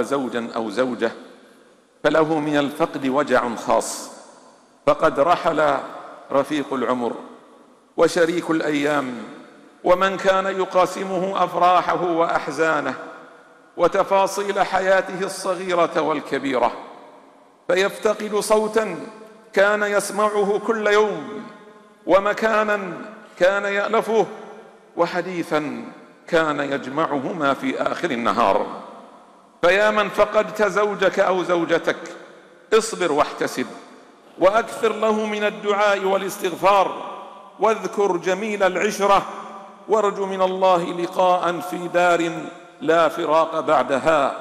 زوجا أو زوجة فله من الفقد وجع خاص، فقد رحل رفيق العمر وشريك الأيام، ومن كان يقاسمه أفراحه وأحزانه وتفاصيل حياته الصغيرة والكبيرة، فيفتقد صوتا كان يسمعه كل يوم، ومكانا كان يألفه، وحديثا كان يجمعهما في آخر النهار. فيا من فقدت زوجك أو زوجتك، اصبر واحتسب، وأكثر له من الدعاء والاستغفار، واذكر جميل العشرة، وارجو من الله لقاء في دار لا فراق بعدها.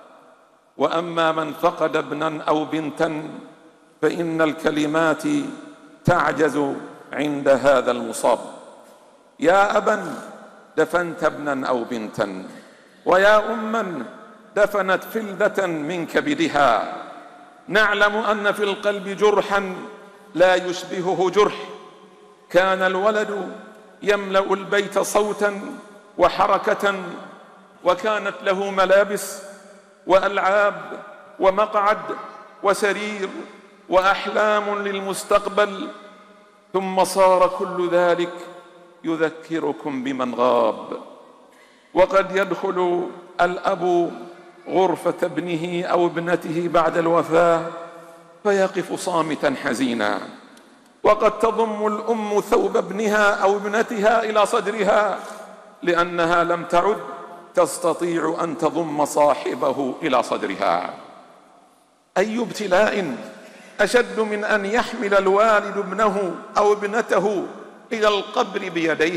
وأما من فقد ابنا أو بنتا فإن الكلمات تعجز عند هذا المصاب. يا أبا دفنت ابنا أو بنتا، ويا أما دفنت فلذة من كبدها. نعلم أن في القلب جرحا لا يشبهه جرح. كان الولد يملأ البيت صوتا وحركة، وكانت له ملابس وألعاب ومقعد وسرير وأحلام للمستقبل، ثم صار كل ذلك يذكركم بمن غاب. وقد يدخل الأب غرفة ابنه أو ابنته بعد الوفاة فيقف صامتا حزينا، وقد تضم الأم ثوب ابنها أو ابنتها إلى صدرها لأنها لم تعد تستطيع أن تضم صاحبه إلى صدرها. أي ابتلاء أشد من أن يحمل الوالد ابنه أو ابنته إلى القبر بيديه؟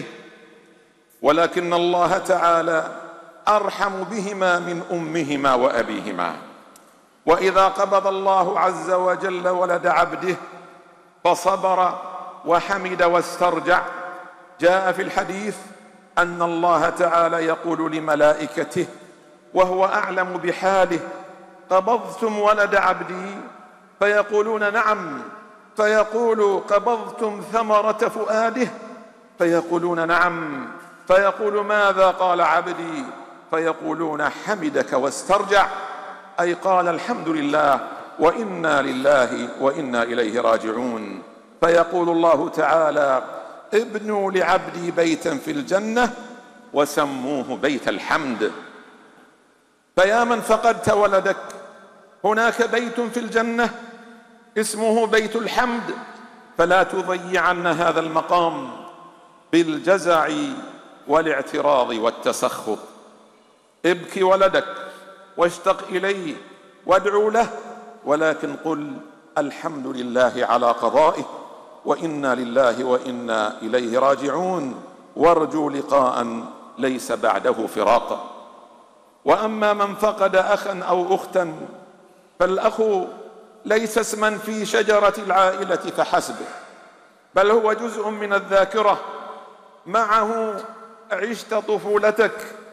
ولكن الله تعالى أرحم بهما من أمهما وأبيهما. وإذا قبض الله عز وجل ولد عبده فصبر وحمد واسترجع، جاء في الحديث أن الله تعالى يقول لملائكته وهو أعلم بحاله: قبضتم ولد عبدي؟ فيقولون نعم. فيقول: قبضتم ثمرة فؤاده؟ فيقولون نعم. فيقول: ماذا قال عبدي؟ فيقولون: حمدك واسترجع، أي قال الحمد لله وإنا لله وإنا إليه راجعون. فيقول الله تعالى: ابنوا لعبدي بيتا في الجنة وسموه بيت الحمد. فيا من فقدت ولدك، هناك بيت في الجنة اسمه بيت الحمد، فلا تضيعن هذا المقام بالجزع والاعتراض والتسخط. ابكي ولدك واشتق إليه وادعو له، ولكن قل الحمد لله على قضائه وإنا لله وإنا إليه راجعون، وارجو لقاء ليس بعده فراق. وأما من فقد أخا أو أختا فالأخ ليس اسما في شجرة العائلة فحسب، بل هو جزء من الذاكرة. معه عشت طفولتك،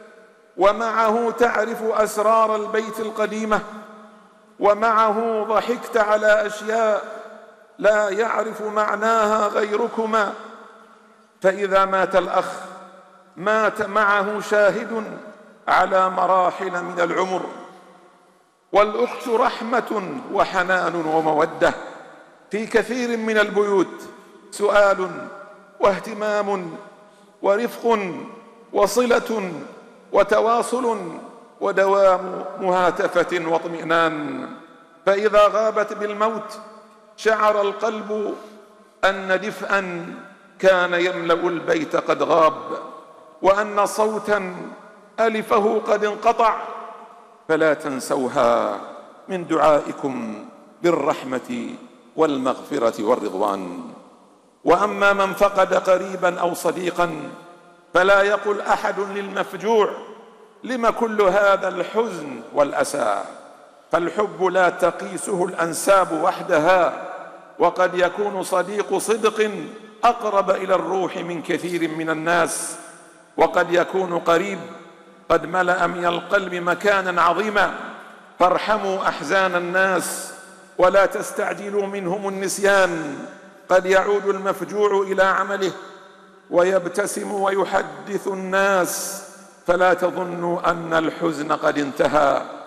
ومعه تعرف أسرار البيت القديمة، ومعه ضحكت على أشياء لا يعرف معناها غيركما. فإذا مات الأخ مات معه شاهد على مراحل من العمر. والأخت رحمة وحنان ومودة. في كثير من البيوت سؤال واهتمام ورفق وصلة وتواصل ودوام مهاتفة واطمئنان. فإذا غابت بالموت شعر القلب أن دفئا كان يملأ البيت قد غاب، وأن صوتا ألفه قد انقطع. فلا تنسوها من دعائكم بالرحمة والمغفرة والرضوان. وأما من فقد قريبا أو صديقا فلا يقل أحد للمفجوع: لم كل هذا الحزن والأسى؟ فالحب لا تقيسه الأنساب وحدها، وقد يكون صديق صدق أقرب إلى الروح من كثير من الناس، وقد يكون قريب قد ملأ من القلب مكانا عظيما. فارحموا أحزان الناس ولا تستعجلوا منهم النسيان. قد يعود المفجوع إلى عمله ويبتسم ويحدث الناس، فلا تظنوا أن الحزن قد انتهى،